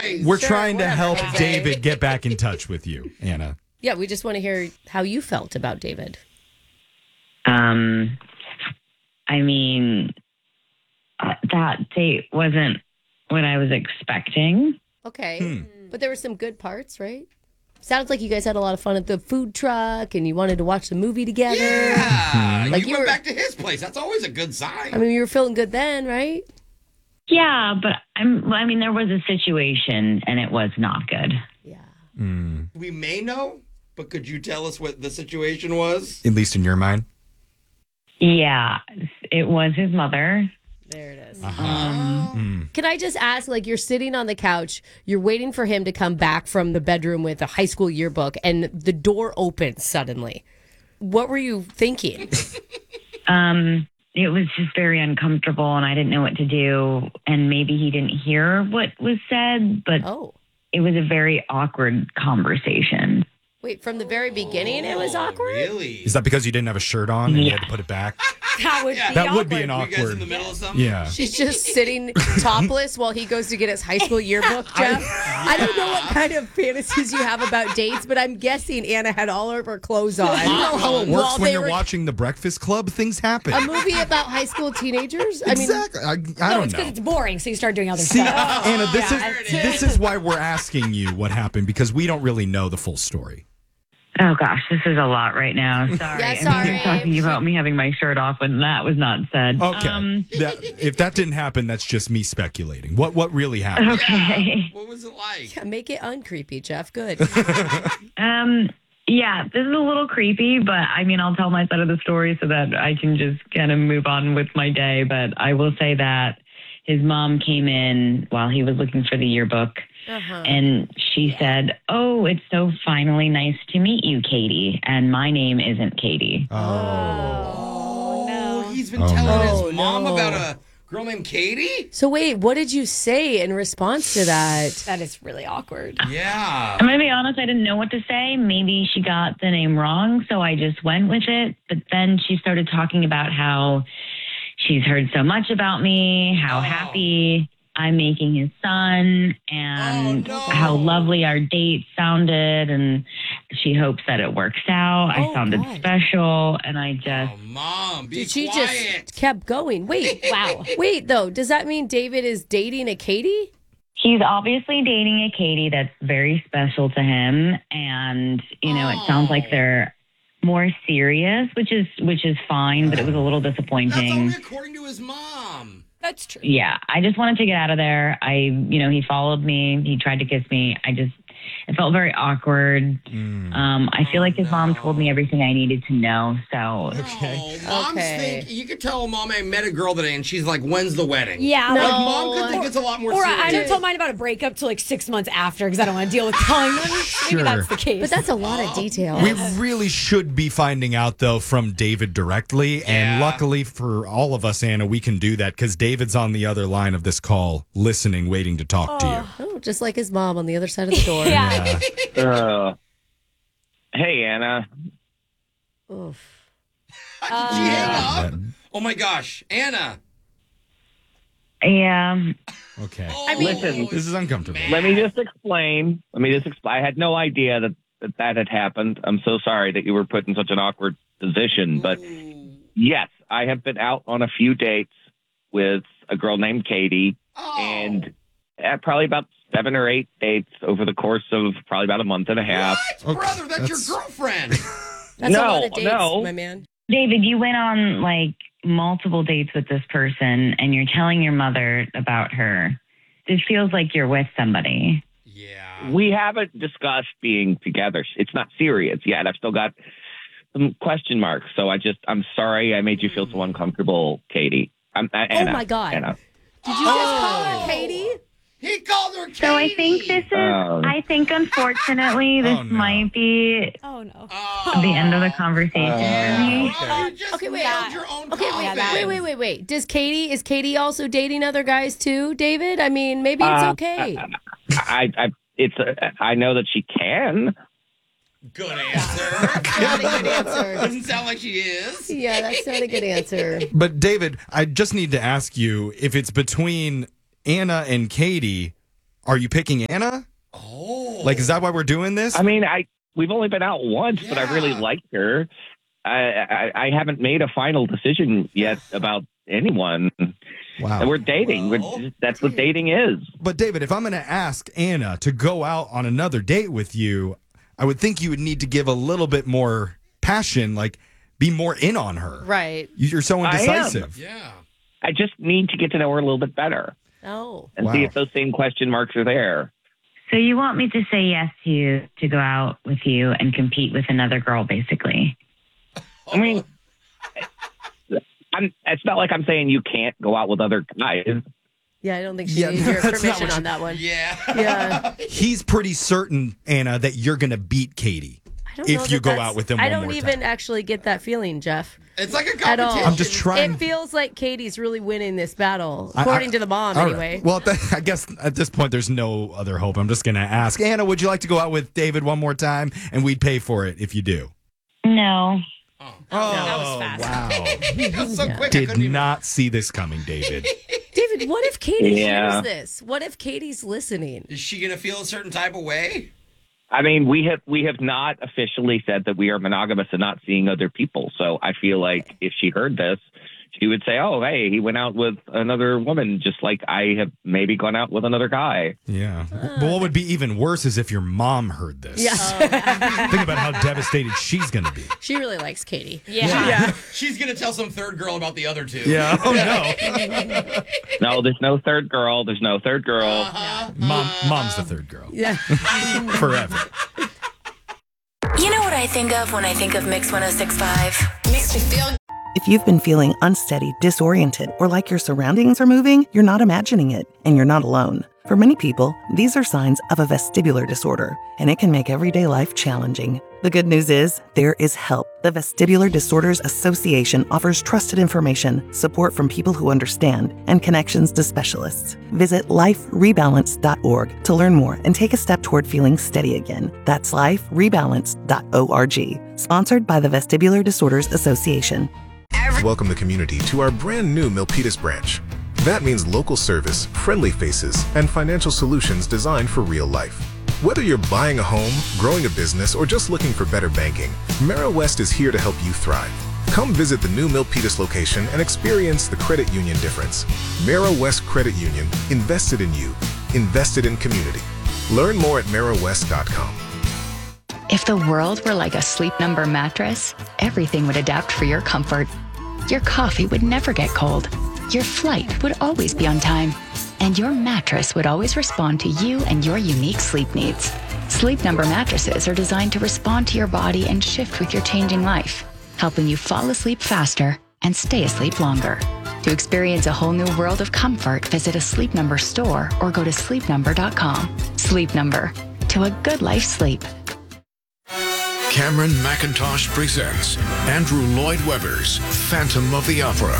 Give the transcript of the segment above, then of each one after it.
guys. We're trying to help David get back in touch with you, Anna. Yeah, we just want to hear how you felt about David. I mean, that date wasn't what I was expecting. Okay. But there were some good parts, right? Sounds like you guys had a lot of fun at the food truck and you wanted to watch the movie together. Yeah. Like you went back to his place. That's always a good sign. I mean, you were feeling good then, right? Yeah, but I mean, there was a situation and it was not good. Yeah. We may know, but could you tell us what the situation was? At least in your mind. Yeah, it was his mother. There it is. Mm. Can I just ask, like, you're sitting on the couch, you're waiting for him to come back from the bedroom with a high school yearbook, and the door opens suddenly. What were you thinking? It was just very uncomfortable, and I didn't know what to do. And maybe he didn't hear what was said, but it was a very awkward conversation. Wait, from the very beginning, it was awkward? Really? Is that because you didn't have a shirt on and you had to put it back? That would be an Were you guys awkward. in the middle of something? Yeah. She's just sitting topless while he goes to get his high school yearbook, Jeff. I don't know what kind of fantasies you have about dates, but I'm guessing Anna had all of her clothes on. You know how it works While when they you're were- watching The Breakfast Club? Things happen. A movie about high school teenagers? Exactly. I No, don't it's know. because it's boring, so you start doing other See, stuff. Anna, Yeah. this is why we're asking you what happened, because we don't really know the full story. Oh, gosh, this is a lot right now. Sorry. Yeah, I mean, sorry. you're talking about me having my shirt off when that was not said. Okay. If that didn't happen, that's just me speculating. What really happened? Okay. What was it like? Yeah, make it uncreepy, Jeff. Good. Yeah, this is a little creepy, but I mean, I'll tell my side of the story so that I can just kind of move on with my day. But I will say that his mom came in while he was looking for the yearbook. And she said, "Oh, it's so finally nice to meet you, Katie. And my name isn't Katie." Oh, he's been telling his mom about a girl named Katie? So wait, what did you say in response to that? That is really awkward. Yeah. I'm going to be honest, I didn't know what to say. Maybe she got the name wrong, so I just went with it. But then she started talking about how she's heard so much about me, how happy I'm making his son, and how lovely our date sounded, and she hopes that it works out. I sounded special, and I just... Mom, be Dude, she quiet. just kept going. Wait, wow. Wait, though, does that mean David is dating a Katie? He's obviously dating a Katie that's very special to him, and, you know, it sounds like they're more serious, which is fine, but it was a little That's disappointing. only according to his mom. That's true. Yeah, I just wanted to get out of there. He followed me. He tried to kiss me. It felt very awkward. I feel like his mom told me everything I needed to know. So Oh, moms Okay. think, you could tell mom I met a girl today and she's like, when's the wedding? Yeah. Like, like- mom could think it's a lot more Or serious. I don't tell mine about a breakup till like 6 months after because I don't want to deal with telling them. Maybe that's the case. But that's a lot of detail. We really should be finding out, though, from David directly. And luckily for all of us, Anna, we can do that because David's on the other line of this call, listening, waiting to talk to you. Oh, just like his mom on the other side of the door. Yeah. Hey, Anna. Oof. Did she hang up? Oh my gosh, Anna. yeah, Okay. Oh, Listen, This is uncomfortable. let me just explain. I had no idea that had happened. I'm so sorry that you were put in such an awkward position. But yes, I have been out on a few dates with a girl named Katie. And probably about 7 or 8 dates over the course of probably about a month and a half. What? Brother, that's your girlfriend. That's a lot No, of dates, no. my man. David, you went on like multiple dates with this person, and you're telling your mother about her. It feels like you're with somebody. Yeah. We haven't discussed being together. It's not serious yet. I've still got some question marks. So I'm sorry I made you feel so uncomfortable, Katie. Anna, my God. Anna. Did you just call her Katie? He called her Katie. So I think this is. I think unfortunately this might be Oh, no. the end of the conversation for me. Oh, you just Okay, wait. nailed your own Okay, coffin. wait. Is Katie also dating other guys too, David? I mean, maybe it's okay. I know that she can. Good answer. Not a good answer. Doesn't sound like she is. Yeah, that's not a good answer. But, David, I just need to ask you if it's between Anna and Katie, Are you picking Anna? Oh. Like, is that why we're doing this? I mean, we've only been out once, but I really Yeah. liked her. I haven't made a final decision yet about anyone. Wow. And we're dating. Well. That's what dating is. But David, if I'm going to ask Anna to go out on another date with you, I would think you would need to give a little bit more passion, like be more in on her. Right. You're so I am. indecisive. Yeah. I just need to get to know her a little bit better Oh. and Wow. see if those same question marks are there. So you want me to say yes to you to go out with you and compete with another girl, basically? I mean, it's not like I'm saying you can't go out with other guys. Yeah, I don't think she Yeah, needs your that's not permission what on that one. Yeah. Yeah. He's pretty certain, Anna, that you're going to beat Katie I don't know if you that go that's- out with him I one don't more even time. actually get that feeling, Jeff. It's like a At all. competition. I'm just trying. It feels like Katie's really winning this battle, I- according to the mom, All right. anyway. Well, I guess at this point, there's no other hope. I'm just going to ask Anna, would you like to go out with David one more time? And we'd pay for it if you do. No. Oh. that was fast. Wow. That was so quick. I Did couldn't even- not see this coming, David. David, what if Katie Yeah. hears this? What if Katie's listening? Is she gonna feel a certain type of way? I mean, we have not officially said that we are monogamous and not seeing other people. So I feel like if she heard this, she would say, "Oh, hey, he went out with another woman, just like I have maybe gone out with another guy." Yeah. But what would be even worse is if your mom heard this. Yeah. Think about how devastated she's going to be. She really likes Katie. Yeah. She's gonna tell some third girl about the other two. Yeah. Oh, no. No, there's no third girl. There's no third girl. Mom's the third girl. Yeah. Forever. You know what I think of when I think of Mix 106.5? Makes me feel If you've been feeling unsteady, disoriented, or like your surroundings are moving, you're not imagining it, and you're not alone. For many people, these are signs of a vestibular disorder, and it can make everyday life challenging. The good news is, there is help. The Vestibular Disorders Association offers trusted information, support from people who understand, and connections to specialists. Visit liferebalance.org to learn more and take a step toward feeling steady again. That's liferebalance.org. Sponsored by the Vestibular Disorders Association. Welcome the community to our brand new Milpitas branch. That means local service, friendly faces, and financial solutions designed for real life. Whether you're buying a home, growing a business, or just looking for better banking, Mara West is here to help you thrive. Come visit the new Milpitas location and experience the credit union difference. Mara West Credit Union, invested in you, invested in community. Learn more at marawest.com. If the world were like a Sleep Number mattress, everything would adapt for your comfort. Your coffee would never get cold. Your flight would always be on time. And your mattress would always respond to you and your unique sleep needs. Sleep Number mattresses are designed to respond to your body and shift with your changing life, helping you fall asleep faster and stay asleep longer. To experience a whole new world of comfort, visit a Sleep Number store or go to sleepnumber.com. Sleep Number. To a good life sleep. Cameron McIntosh presents Andrew Lloyd Webber's Phantom of the Opera.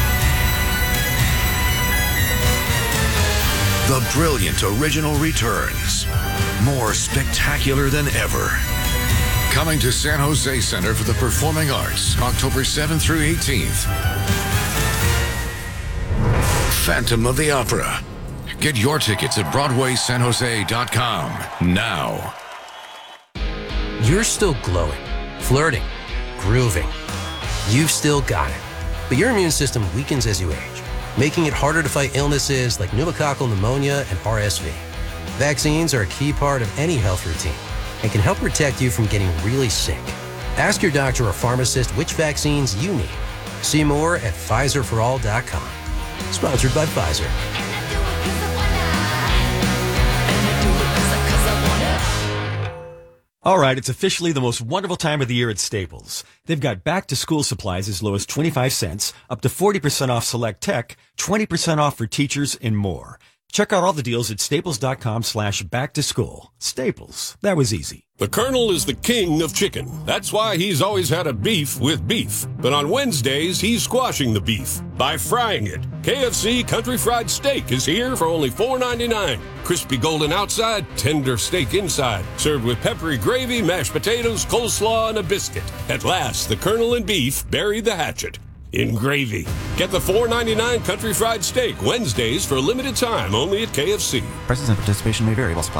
The brilliant original returns, more spectacular than ever. Coming to San Jose Center for the Performing Arts, October 7th through 18th. Phantom of the Opera. Get your tickets at BroadwaySanJose.com now. You're still glowing, flirting, grooving. You've still got it. But your immune system weakens as you age, making it harder to fight illnesses like pneumococcal pneumonia and RSV. Vaccines are a key part of any health routine and can help protect you from getting really sick. Ask your doctor or pharmacist which vaccines you need. See more at PfizerForAll.com. Sponsored by Pfizer. All right, it's officially the most wonderful time of the year at Staples. They've got back-to-school supplies as low as 25 cents, up to 40% off select tech, 20% off for teachers, and more. Check out all the deals at staples.com/back-to-school. Staples. That was easy. The Colonel is the king of chicken. That's why he's always had a beef with beef. But on Wednesdays, he's squashing the beef by frying it. KFC Country Fried Steak is here for only $4.99. Crispy golden outside, tender steak inside. Served with peppery gravy, mashed potatoes, coleslaw, and a biscuit. At last, the Colonel and beef bury the hatchet. in gravy. Get the $4.99 Country Fried Steak Wednesdays for a limited time only at KFC. Prices and participation may vary while supplies